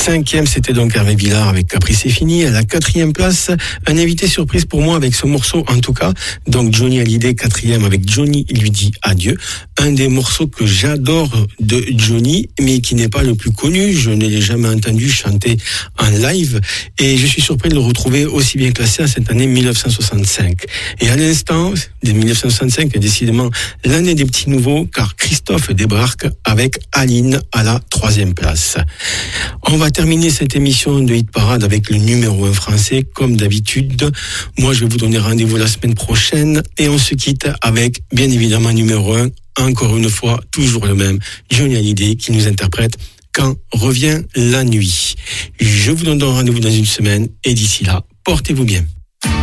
5e, c'était donc Hervé Villard avec Capri c'est fini. À la 4e place, un invité surprise pour moi avec ce morceau en tout cas. Donc Johnny Hallyday, 4e avec Johnny lui dit adieu. Un des morceaux que j'adore de Johnny, mais qui n'est pas le plus connu. Je ne l'ai jamais entendu chanter en live. Et je suis surpris de le retrouver aussi bien classé à cette année 1965. Et à l'instant, de 1965 est décidément l'année des petits nouveaux, car Christophe débarque avec Aline à la 3e place. On va terminer cette émission de Hit Parade avec le numéro 1 français, comme d'habitude. Moi, je vais vous donner rendez-vous la semaine prochaine et on se quitte avec, bien évidemment, numéro 1, encore une fois, toujours le même, Johnny Hallyday qui nous interprète Quand revient la nuit. Je vous donne rendez-vous dans une semaine et d'ici là, portez-vous bien.